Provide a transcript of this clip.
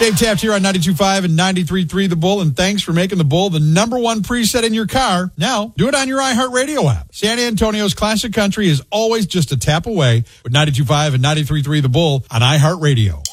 Dave Taft here on 92.5 and 93.3 The Bull, and thanks for making The Bull the number one preset in your car. Now, do it on your iHeartRadio app. San Antonio's classic country is always just a tap away with 92.5 and 93.3 The Bull on iHeartRadio.